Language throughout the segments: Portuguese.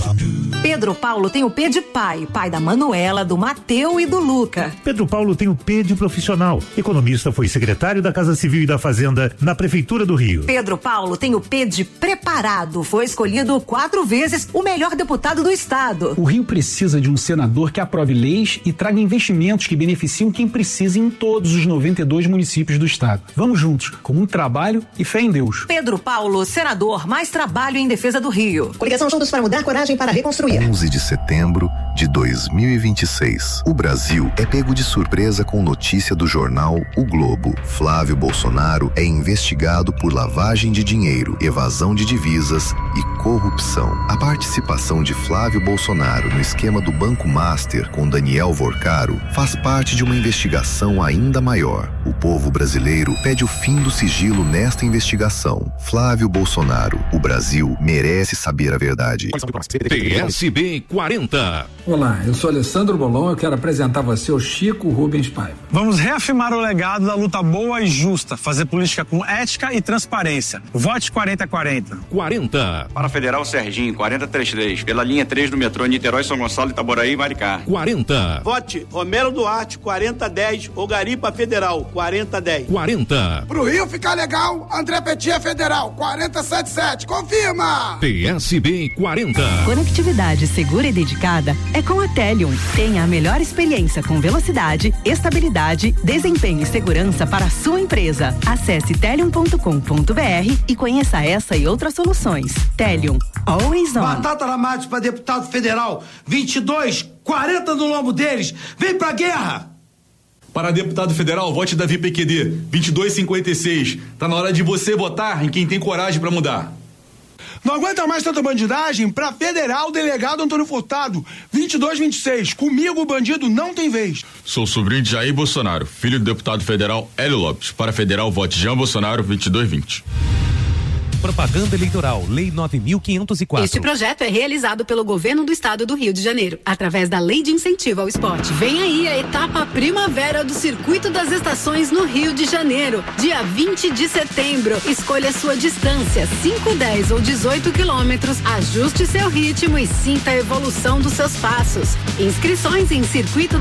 Pedro Paulo tem o P de pai da Manuela, do Mateu e do Luca. Pedro Paulo tem o P de profissional. Economista, foi secretário da Casa Civil e da Fazenda na Prefeitura do Rio. Pedro Paulo tem o P de preparado. Foi escolhido 4 vezes o melhor deputado do estado. O Rio precisa de um senador que aprove leis e traga investimentos que beneficiam quem precisa em todos os 92 municípios do estado. Vamos juntos, com muito trabalho e fé em Deus. Pedro Paulo, senador, mais trabalho em defesa do Rio. Coligação Juntos para Mudar, coragem para reconstruir. 11 de setembro de 2026. O Brasil é pego de surpresa com notícia do jornal O Globo. Flávio Bolsonaro é investigado por lavagem de dinheiro, evasão de divisas e corrupção. A participação de Flávio Bolsonaro no esquema do Banco Master com Daniel Vorcaro faz parte de uma investigação ainda maior. O povo brasileiro pede o fim do sigilo nesta investigação. Flávio Bolsonaro, o Brasil merece saber a verdade. PSB 40. Olá, eu sou Alessandro Bolon, eu quero apresentar a você o Chico Rubens Paiva. Vamos reafirmar o legado da luta boa e justa, fazer política com ética e transparência. Vote 4040. 40. Para Federal Serginho, 4033. Pela linha 3 do metrô Niterói, São Gonçalo, Itaboraí e Maricá. 40. Vote Romero Duarte, 4010. Ou Garipa Federal, 4010. 40. Pro Rio ficar legal, André Petit é Federal, 4077. Confirma! PSB 40. Conectividade segura e dedicada é com a Telium. Tenha a melhor experiência com velocidade, estabilidade, desempenho e segurança para a sua empresa. Acesse telium.com.br e conheça essa e outras soluções. Telium, always on. Batata na mate para deputado federal, 22, 40 no lombo deles. Vem pra guerra! Para deputado federal, vote Davi PQD, 2256. Tá na hora de você votar em quem tem coragem para mudar. Não aguenta mais tanta bandidagem? Pra federal, delegado Antônio Furtado, 2226. Comigo o bandido não tem vez. Sou sobrinho de Jair Bolsonaro, filho do deputado federal Hélio Lopes. Para federal, vote Jean Bolsonaro, 2220. Propaganda eleitoral, Lei 9.504. Este projeto é realizado pelo Governo do Estado do Rio de Janeiro, através da Lei de Incentivo ao Esporte. Vem aí a etapa primavera do Circuito das Estações no Rio de Janeiro, dia 20 de setembro. Escolha sua distância, 5, 10 ou 18 quilômetros, ajuste seu ritmo e sinta a evolução dos seus passos. Inscrições em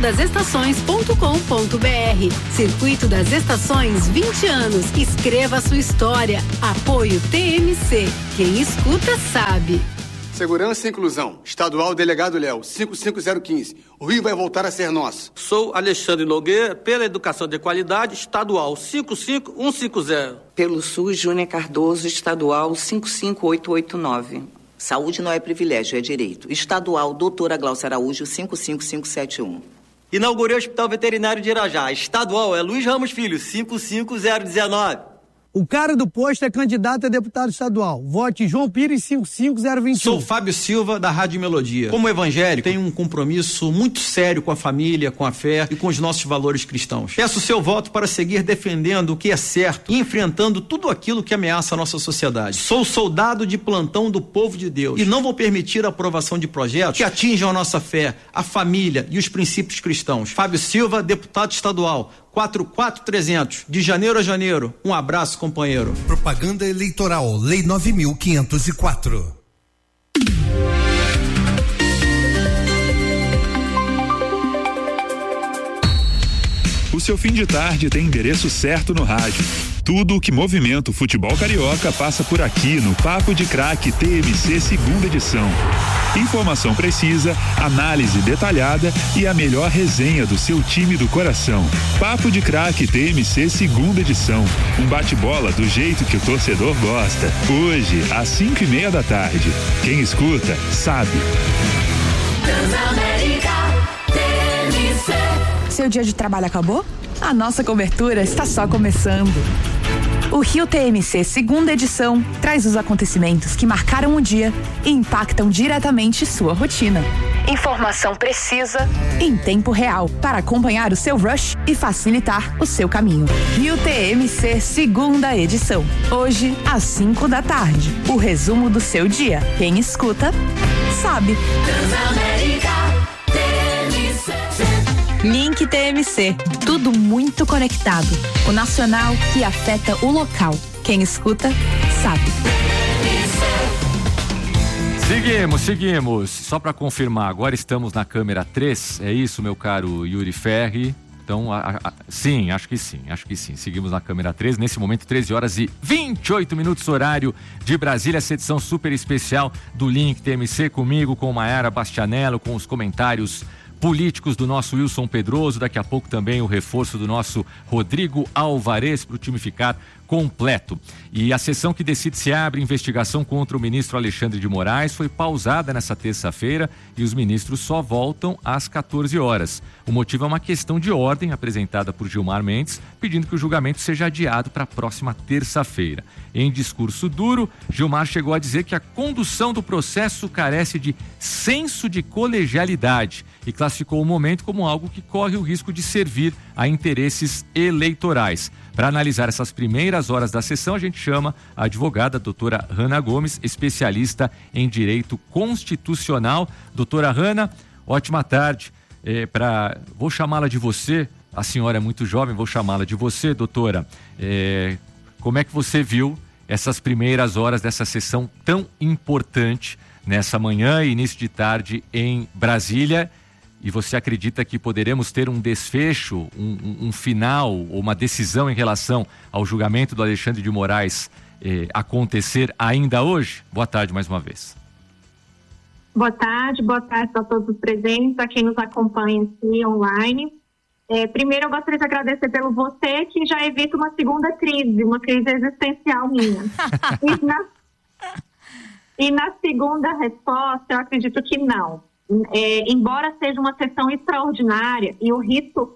circuitodastações.com.br. Circuito das Estações, 20 anos. Escreva sua história. Apoio TMC. Quem escuta sabe. Segurança e Inclusão. Estadual Delegado Léo, 55015. O Rio vai voltar a ser nosso. Sou Alexandre Nogueira, pela Educação de Qualidade, Estadual 55150. Pelo SUS, Júnior Cardoso, Estadual 55889. Saúde não é privilégio, é direito. Estadual Doutora Glaucia Araújo, 55571. Inaugurei o Hospital Veterinário de Irajá. Estadual é Luiz Ramos Filho, 55019. O cara do posto é candidato a deputado estadual. Vote João Pires 55021. Sou Fábio Silva, da Rádio Melodia. Como evangélico, tenho um compromisso muito sério com a família, com a fé e com os nossos valores cristãos. Peço seu voto para seguir defendendo o que é certo e enfrentando tudo aquilo que ameaça a nossa sociedade. Sou soldado de plantão do povo de Deus e não vou permitir a aprovação de projetos que atinjam a nossa fé, a família e os princípios cristãos. Fábio Silva, deputado estadual. 44300, de janeiro a janeiro. Um abraço, companheiro. Propaganda eleitoral, Lei 9.504. O seu fim de tarde tem endereço certo no rádio. Tudo o que movimenta o futebol carioca passa por aqui no Papo de Craque TMC segunda edição. Informação precisa, análise detalhada e a melhor resenha do seu time do coração. Papo de Craque TMC segunda edição. Um bate-bola do jeito que o torcedor gosta. Hoje, às 5:30 da tarde. Quem escuta, sabe. Seu dia de trabalho acabou? A nossa cobertura está só começando. O Rio TMC segunda edição traz os acontecimentos que marcaram o dia e impactam diretamente sua rotina. Informação precisa em tempo real para acompanhar o seu rush e facilitar o seu caminho. Rio TMC segunda edição. Hoje às 5 da tarde. O resumo do seu dia. Quem escuta, sabe. Link TMC. Tudo muito conectado. O nacional que afeta o local. Quem escuta, sabe. Seguimos. Só para confirmar, agora estamos na câmera 3, é isso, meu caro Yuri Ferri? Então, sim, acho que sim. Seguimos na câmera 3, nesse momento 13 horas e 28 minutos, horário de Brasília, essa edição super especial do Link TMC, comigo, com Maiara Bastianello, com os comentários políticos do nosso Wilson Pedroso, daqui a pouco também o reforço do nosso Rodrigo Alvarez para o time ficar completo. E a sessão que decide se abre investigação contra o ministro Alexandre de Moraes foi pausada nessa terça-feira e os ministros só voltam às 14 horas. O motivo é uma questão de ordem apresentada por Gilmar Mendes, pedindo que o julgamento seja adiado para a próxima terça-feira. Em discurso duro, Gilmar chegou a dizer que a condução do processo carece de senso de colegialidade e classificou o momento como algo que corre o risco de servir a interesses eleitorais. Para analisar essas primeiras horas da sessão, a gente chama a advogada doutora Hanna Gomes, especialista em direito constitucional. Doutora Hanna, ótima tarde. Vou chamá-la de você, a senhora é muito jovem, vou chamá-la de você, doutora. Como é que você viu essas primeiras horas dessa sessão tão importante nessa manhã e início de tarde em Brasília? E você acredita que poderemos ter um desfecho, um final, ou uma decisão em relação ao julgamento do Alexandre de Moraes acontecer ainda hoje? Boa tarde mais uma vez. Boa tarde a todos os presentes, a quem nos acompanha aqui online. Primeiro eu gostaria de agradecer pelo você, que já evita uma segunda crise, uma crise existencial minha. E na segunda resposta, eu acredito que não. Embora seja uma sessão extraordinária e o rito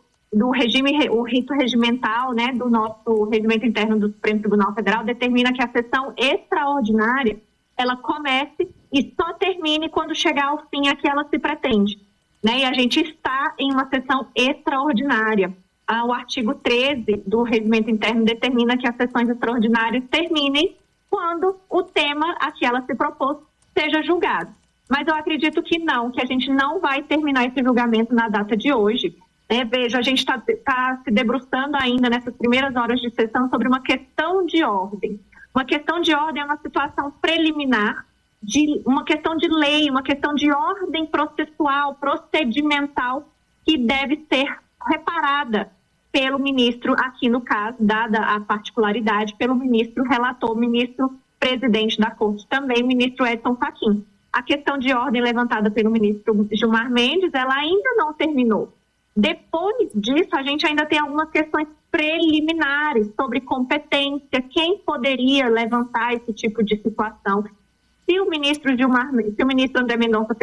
regimental, né, do nosso regimento interno do Supremo Tribunal Federal determina que a sessão extraordinária ela comece e só termine quando chegar ao fim a que ela se pretende, né? E a gente está em uma sessão extraordinária. O artigo 13 do regimento interno determina que as sessões extraordinárias terminem quando o tema a que ela se propôs seja julgado. Mas eu acredito que não, que a gente não vai terminar esse julgamento na data de hoje. Veja, a gente está se debruçando ainda nessas primeiras horas de sessão sobre uma questão de ordem. Uma questão de ordem é uma situação preliminar, uma questão de lei, uma questão de ordem processual, procedimental, que deve ser reparada pelo ministro, aqui no caso, dada a particularidade, pelo ministro relator, ministro presidente da Corte também, ministro Edson Fachin. A questão de ordem levantada pelo ministro Gilmar Mendes, ela ainda não terminou. Depois disso, a gente ainda tem algumas questões preliminares sobre competência, quem poderia levantar esse tipo de situação. Se o ministro André Mendonça,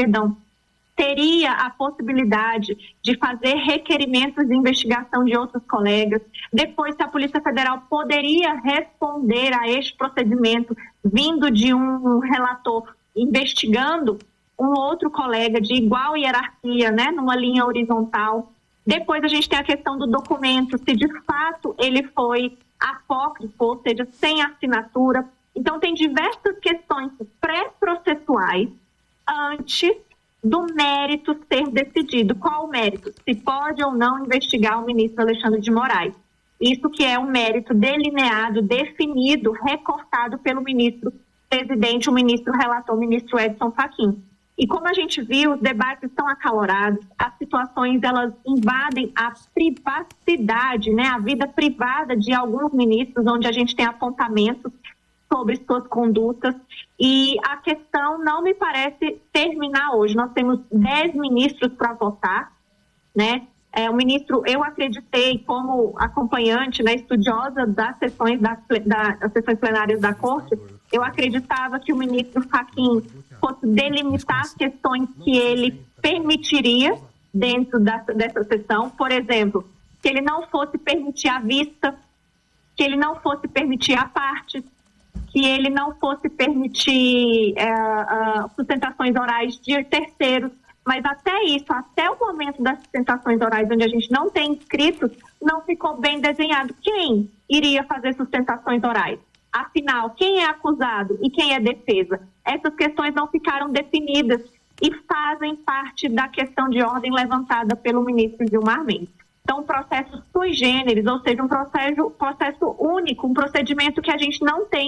teria a possibilidade de fazer requerimentos de investigação de outros colegas, depois se a Polícia Federal poderia responder a este procedimento vindo de um relator investigando um outro colega de igual hierarquia, né, numa linha horizontal. Depois a gente tem a questão do documento, se de fato ele foi apócrifo, ou seja, sem assinatura. Então tem diversas questões pré-processuais antes do mérito ser decidido. Qual o mérito? Se pode ou não investigar o ministro Alexandre de Moraes. Isso que é um mérito delineado, definido, recortado pelo ministro presidente, o ministro relator, o ministro Edson Fachin. E como a gente viu, os debates estão acalorados, as situações elas invadem a privacidade, né, a vida privada de alguns ministros, onde a gente tem apontamentos sobre suas condutas, e a questão não me parece terminar hoje. Nós temos 10 ministros para votar, né? O ministro, eu acreditei como acompanhante, né, estudiosa das sessões, das sessões plenárias da Corte, eu acreditava que o ministro Fachin fosse delimitar as questões que ele permitiria dentro dessa sessão. Por exemplo, que ele não fosse permitir a vista, que ele não fosse permitir a parte, que ele não fosse permitir sustentações orais de terceiros. Mas até isso, até o momento das sustentações orais, onde a gente não tem inscritos, não ficou bem desenhado quem iria fazer sustentações orais. Afinal, quem é acusado e quem é defesa? Essas questões não ficaram definidas e fazem parte da questão de ordem levantada pelo ministro Gilmar Mendes. Então, um processo sui generis, ou seja, um processo único, um procedimento que a gente não tem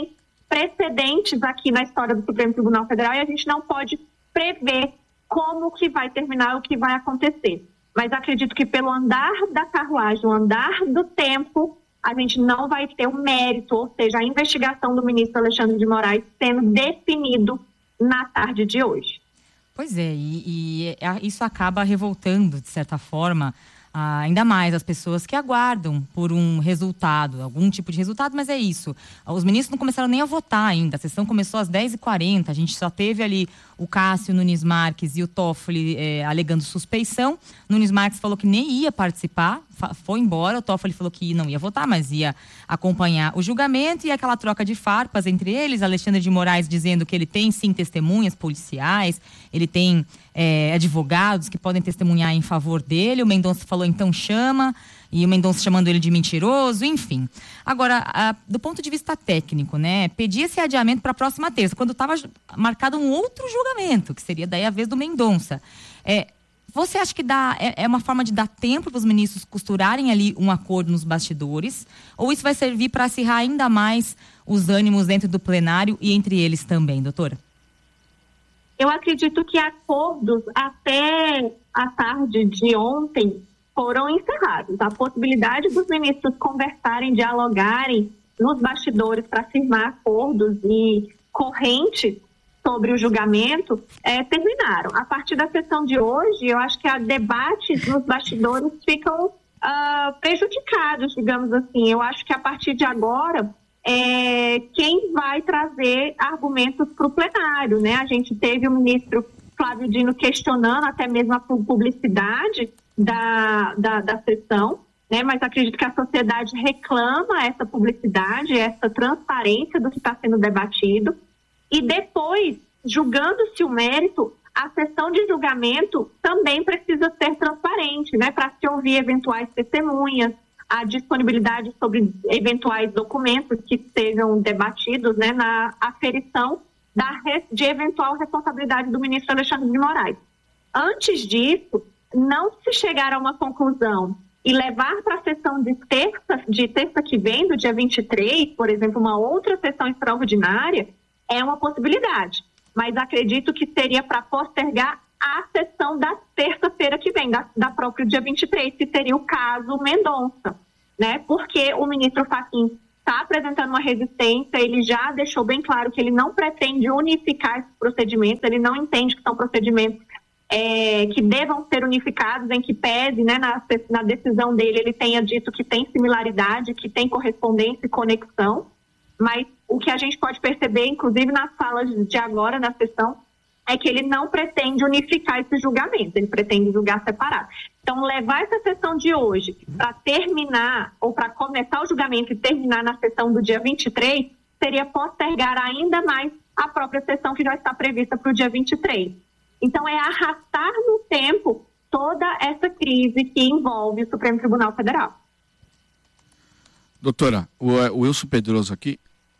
precedentes aqui na história do Supremo Tribunal Federal e a gente não pode prever como que vai terminar, o que vai acontecer. Mas acredito que pelo andar da carruagem, o andar do tempo, a gente não vai ter o mérito, ou seja, a investigação do ministro Alexandre de Moraes sendo definido na tarde de hoje. Pois é, e isso acaba revoltando, de certa forma, ainda mais as pessoas que aguardam por um resultado, algum tipo de resultado, mas é isso. Os ministros não começaram nem a votar ainda, a sessão começou às 10h40, a gente só teve ali o Cássio Nunes Marques e o Toffoli alegando suspeição. Nunes Marques falou que nem ia participar, foi embora. O Toffoli falou que não ia votar, mas ia acompanhar o julgamento, e aquela troca de farpas entre eles. Alexandre de Moraes dizendo que ele tem sim testemunhas policiais, ele tem advogados que podem testemunhar em favor dele. O Mendonça falou, então chama, e o Mendonça chamando ele de mentiroso, enfim. Agora, do ponto de vista técnico, né, pedir esse adiamento para a próxima terça, quando estava marcado um outro julgamento, que seria daí a vez do Mendonça. Você acha que é uma forma de dar tempo para os ministros costurarem ali um acordo nos bastidores? Ou isso vai servir para acirrar ainda mais os ânimos dentro do plenário e entre eles também, doutora? Eu acredito que acordos até a tarde de ontem foram encerrados. A possibilidade dos ministros conversarem, dialogarem nos bastidores para firmar acordos e correntes sobre o julgamento terminaram. A partir da sessão de hoje, eu acho que os debates nos bastidores ficam prejudicados, digamos assim. Eu acho que a partir de agora, quem vai trazer argumentos para o plenário, né? A gente teve o ministro Flávio Dino questionando até mesmo a publicidade da sessão, né? Mas acredito que a sociedade reclama essa publicidade, essa transparência do que está sendo debatido. E depois, julgando-se o mérito, a sessão de julgamento também precisa ser transparente, né? Para se ouvir eventuais testemunhas, a disponibilidade sobre eventuais documentos que sejam debatidos, né? Na aferição de eventual responsabilidade do ministro Alexandre de Moraes. Antes disso, não se chegar a uma conclusão e levar para a sessão de terça que vem, do dia 23, por exemplo, uma outra sessão extraordinária, é uma possibilidade, mas acredito que seria para postergar a sessão da terça-feira que vem, da própria dia 23, que seria o caso Mendonça, né? Porque o ministro Fachin está apresentando uma resistência, ele já deixou bem claro que ele não pretende unificar esses procedimentos, ele não entende que são procedimentos que devam ser unificados, em que pese, né, na decisão dele, ele tenha dito que tem similaridade, que tem correspondência e conexão. Mas o que a gente pode perceber, inclusive nas falas de agora, na sessão, é que ele não pretende unificar esse julgamento, ele pretende julgar separado. Então, levar essa sessão de hoje para terminar, ou para começar o julgamento e terminar na sessão do dia 23, seria postergar ainda mais a própria sessão que já está prevista para o dia 23. Então, é arrastar no tempo toda essa crise que envolve o Supremo Tribunal Federal. Doutora, o Wilson Pedroso aqui.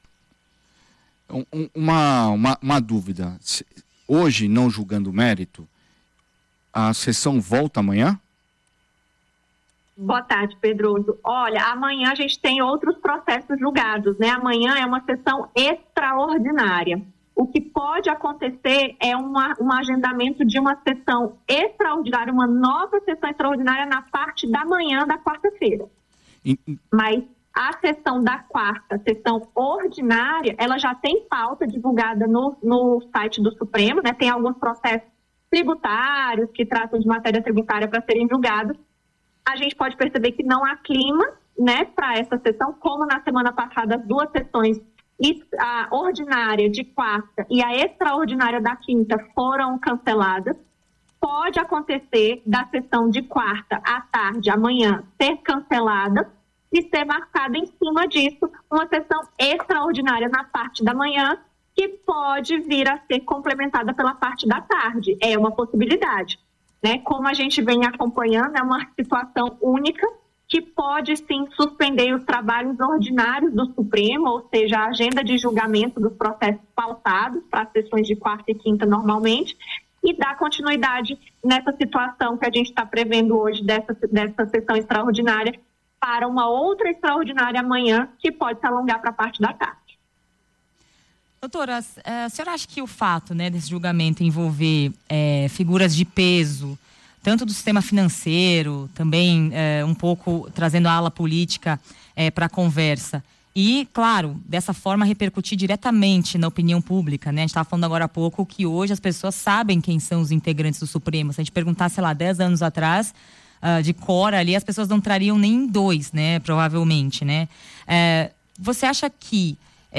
Uma dúvida. Hoje, não julgando o mérito, a sessão volta amanhã? Boa tarde, Pedroso. Olha, amanhã a gente tem outros processos julgados, né? Amanhã é uma sessão extraordinária. O que pode acontecer é um agendamento de uma sessão extraordinária, uma nova sessão extraordinária na parte da manhã da quarta-feira. Mas a sessão da quarta, sessão ordinária, ela já tem pauta divulgada no site do Supremo, né? Tem alguns processos tributários que tratam de matéria tributária para serem julgados. A gente pode perceber que não há clima, né, para essa sessão, como na semana passada as duas sessões, a ordinária de quarta e a extraordinária da quinta, foram canceladas. Pode acontecer da sessão de quarta à tarde, amanhã, ser cancelada e ser marcada em cima disso uma sessão extraordinária na parte da manhã, que pode vir a ser complementada pela parte da tarde. É uma possibilidade, né? Como a gente vem acompanhando, é uma situação única que pode, sim, suspender os trabalhos ordinários do Supremo, ou seja, a agenda de julgamento dos processos pautados para as sessões de quarta e quinta normalmente, e dar continuidade nessa situação que a gente está prevendo hoje dessa sessão extraordinária para uma outra extraordinária amanhã, que pode se alongar para a parte da tarde. Doutora, a senhora acha que o fato, né, desse julgamento envolver figuras de peso, tanto do sistema financeiro, também um pouco trazendo a ala política para a conversa, e, claro, dessa forma repercutir diretamente na opinião pública, né? A gente estava falando agora há pouco que hoje as pessoas sabem quem são os integrantes do Supremo. Se a gente perguntar, sei lá, 10 anos atrás, de cor ali, as pessoas não trariam nem 2, né? Provavelmente, né? Você acha que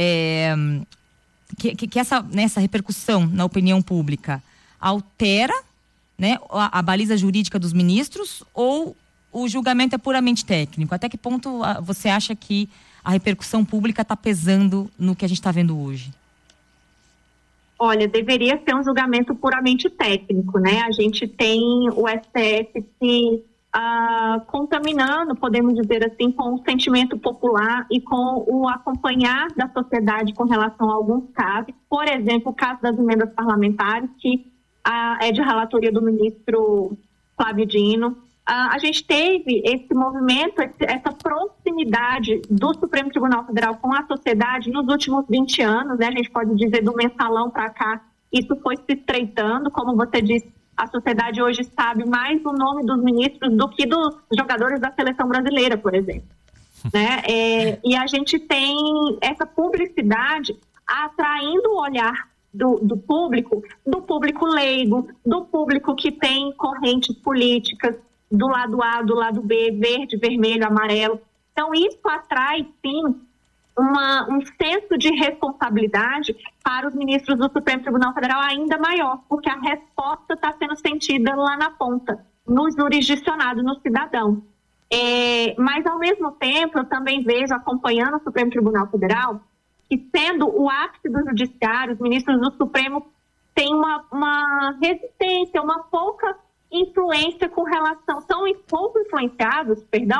essa repercussão na opinião pública altera, né, a baliza jurídica dos ministros, ou o julgamento é puramente técnico? Até que ponto você acha que a repercussão pública está pesando no que a gente está vendo hoje? Olha, deveria ser um julgamento puramente técnico, né? A gente tem o STF se contaminando, podemos dizer assim, com o sentimento popular e com o acompanhar da sociedade com relação a alguns casos. Por exemplo, o caso das emendas parlamentares, que é de relatoria do ministro Flávio Dino. A gente teve esse movimento, essa proximidade do Supremo Tribunal Federal com a sociedade nos últimos 20 anos, né? A gente pode dizer do mensalão para cá, isso foi se estreitando. Como você disse, a sociedade hoje sabe mais o nome dos ministros do que dos jogadores da seleção brasileira, por exemplo. Né? E a gente tem essa publicidade atraindo o olhar do público leigo, do público que tem correntes políticas, do lado A, do lado B, verde, vermelho, amarelo. Então, isso atrai, sim, um senso de responsabilidade para os ministros do Supremo Tribunal Federal ainda maior, porque a resposta está sendo sentida lá na ponta, no jurisdicionado, no cidadão. Mas, ao mesmo tempo, eu também vejo, acompanhando o Supremo Tribunal Federal, que, sendo o ápice do judiciário, os ministros do Supremo têm uma resistência, uma pouca influência com relação, são pouco influenciados,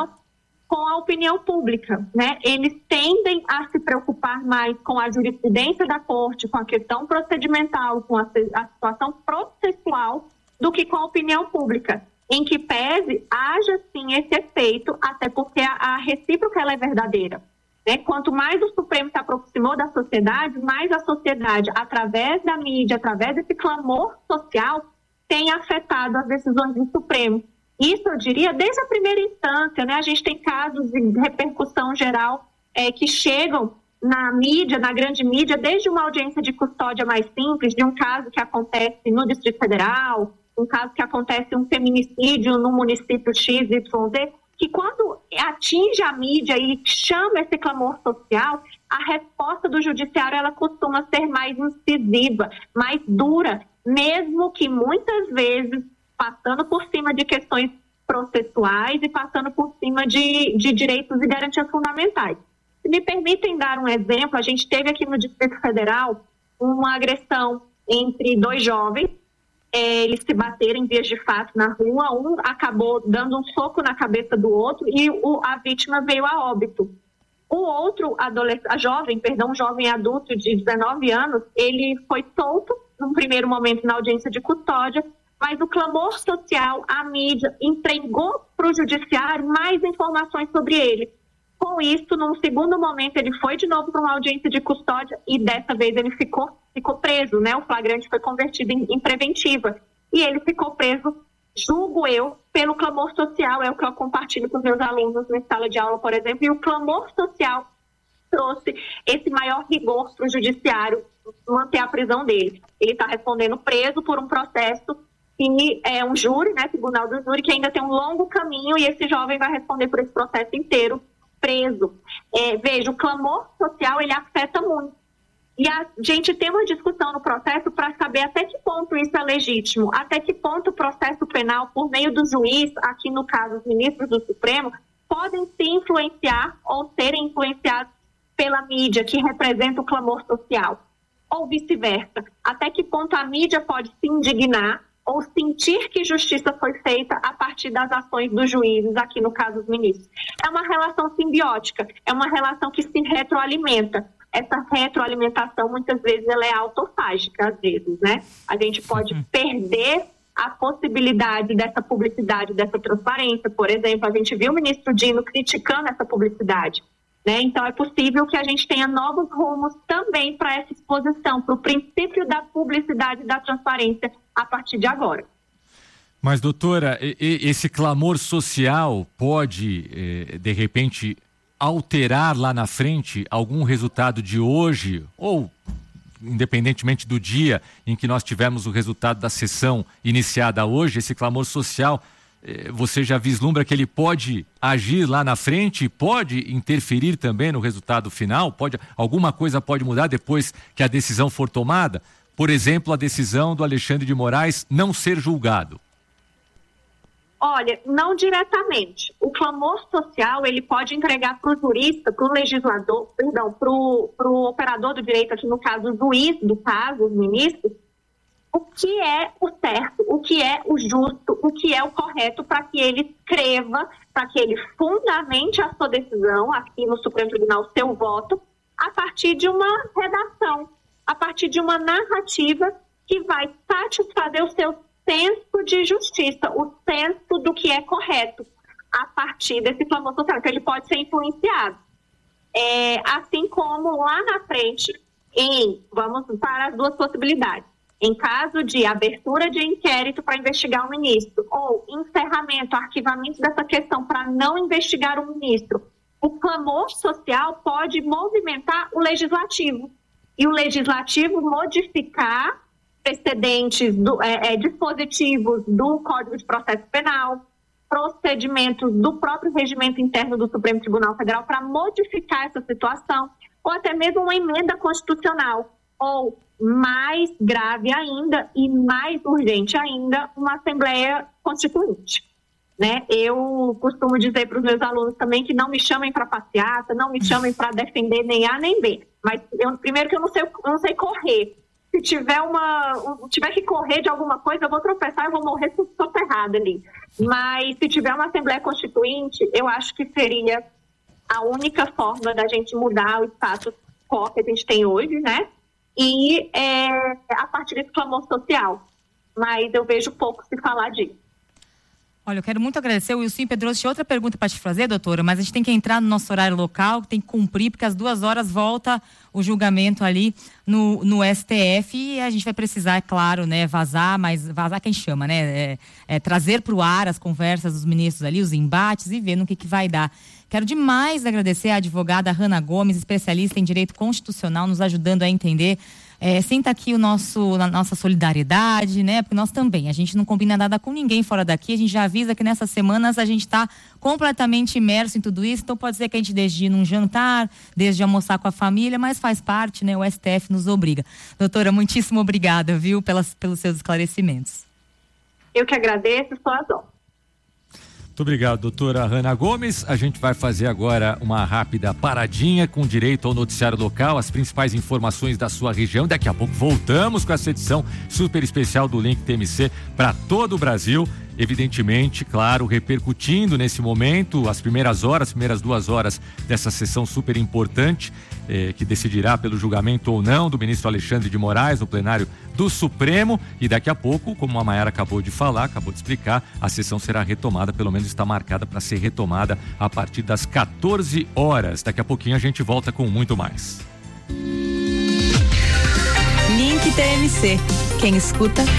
com a opinião pública, né? Eles tendem a se preocupar mais com a jurisprudência da corte, com a questão procedimental, com a situação processual, do que com a opinião pública, em que pese haja sim esse efeito, até porque a recíproca ela é verdadeira, né? Quanto mais o Supremo se aproximou da sociedade, mais a sociedade, através da mídia, através desse clamor social, tem afetado as decisões do Supremo. Isso, eu diria, desde a primeira instância, né? A gente tem casos de repercussão geral que chegam na mídia, na grande mídia, desde uma audiência de custódia mais simples, de um caso que acontece no Distrito Federal, um caso que acontece um feminicídio no município XYZ, que quando atinge a mídia e chama esse clamor social, a resposta do judiciário ela costuma ser mais incisiva, mais dura, mesmo que muitas vezes passando por cima de questões processuais e passando por cima de direitos e garantias fundamentais. Se me permitem dar um exemplo, a gente teve aqui no Distrito Federal uma agressão entre 2 jovens, eles se bateram em vias de fato na rua, um acabou dando um soco na cabeça do outro e a vítima veio a óbito. O outro um jovem adulto de 19 anos, ele foi solto num primeiro momento na audiência de custódia, mas o clamor social, a mídia, entregou para o judiciário mais informações sobre ele. Com isso, num segundo momento, ele foi de novo para uma audiência de custódia e dessa vez ele ficou preso, né? O flagrante foi convertido em preventiva e ele ficou preso, julgo eu, pelo clamor social. É o que eu compartilho com os meus alunos na sala de aula, por exemplo, e o clamor social trouxe esse maior rigor para o judiciário manter a prisão dele. Ele está respondendo preso por um processo que é um júri, né, tribunal do júri, que ainda tem um longo caminho e esse jovem vai responder por esse processo inteiro preso. Veja, o clamor social, ele afeta muito. E a gente tem uma discussão no processo para saber até que ponto isso é legítimo, até que ponto o processo penal, por meio do juiz, aqui no caso os ministros do Supremo, podem se influenciar ou serem influenciados pela mídia que representa o clamor social, ou vice-versa. Até que ponto a mídia pode se indignar ou sentir que justiça foi feita a partir das ações dos juízes, aqui no caso os ministros. É uma relação simbiótica, é uma relação que se retroalimenta. Essa retroalimentação, muitas vezes, ela é autofágica, às vezes, né? A gente pode perder a possibilidade dessa publicidade, dessa transparência. Por exemplo, a gente viu o ministro Dino criticando essa publicidade. né? Então é possível que a gente tenha novos rumos também para essa exposição, para o princípio da publicidade e da transparência a partir de agora. Mas, doutora, esse clamor social pode, de repente, alterar lá na frente algum resultado de hoje, ou independentemente do dia em que nós tivemos o resultado da sessão iniciada hoje, esse clamor social, você já vislumbra que ele pode agir lá na frente, pode interferir também no resultado final? Alguma coisa pode mudar depois que a decisão for tomada? Por exemplo, a decisão do Alexandre de Moraes não ser julgado. Olha, não diretamente. O clamor social, ele pode entregar para o jurista, para o legislador, perdão, para o operador do direito, aqui no caso o juiz do caso, os ministros, o que é o certo, o que é o justo, o que é o correto, para que ele escreva, para que ele fundamente a sua decisão, aqui no Supremo Tribunal, seu voto, a partir de uma redação, a partir de uma narrativa que vai satisfazer o seu senso de justiça, o senso do que é correto, a partir desse clamor social, que ele pode ser influenciado. Assim como lá na frente, vamos para as duas possibilidades, em caso de abertura de inquérito para investigar o ministro, ou encerramento, arquivamento dessa questão para não investigar o ministro, o clamor social pode movimentar o legislativo, e o legislativo modificar precedentes, dispositivos do Código de Processo Penal, procedimentos do próprio regimento interno do Supremo Tribunal Federal para modificar essa situação, ou até mesmo uma emenda constitucional, ou mais grave ainda e mais urgente ainda, uma Assembleia Constituinte. Né? Eu costumo dizer para os meus alunos também que não me chamem para passeata, não me chamem para defender nem A nem B, mas primeiro que eu não sei correr. Se tiver que correr de alguma coisa, eu vou tropeçar e vou morrer soterrada ali. Mas se tiver uma Assembleia Constituinte, eu acho que seria a única forma da gente mudar o status quo que a gente tem hoje, né? E a partir desse clamor social. Mas eu vejo pouco se falar disso. Olha, eu quero muito agradecer. O Wilson Pedroso tinha outra pergunta para te fazer, doutora, mas a gente tem que entrar no nosso horário local, tem que cumprir, porque às 2h volta o julgamento ali no STF e a gente vai precisar, é claro, né, vazar quem chama, né? Trazer para o ar as conversas dos ministros ali, os embates e ver no que vai dar. Quero demais agradecer a advogada Hanna Gomes, especialista em direito constitucional, nos ajudando a entender. Sinta aqui a nossa solidariedade, né? Porque nós também, a gente não combina nada com ninguém fora daqui, a gente já avisa que nessas semanas a gente está completamente imerso em tudo isso, então pode ser que a gente deixe de ir num jantar, deixe de almoçar com a família, mas faz parte, né? O STF nos obriga. Doutora, muitíssimo obrigada, viu, pelos seus esclarecimentos. Eu que agradeço, só as honras. Muito obrigado, doutora Hanna Gomes. A gente vai fazer agora uma rápida paradinha com direito ao noticiário local, as principais informações da sua região. Daqui a pouco voltamos com essa edição super especial do Link TMC para todo o Brasil. Evidentemente, claro, repercutindo nesse momento as primeiras 2 horas dessa sessão super importante, que decidirá pelo julgamento ou não do ministro Alexandre de Moraes no plenário do Supremo. E daqui a pouco, como a Mayara acabou de explicar, a sessão será retomada, pelo menos está marcada para ser retomada a partir das 14 horas. Daqui a pouquinho a gente volta com muito mais. Link TMC. Quem escuta,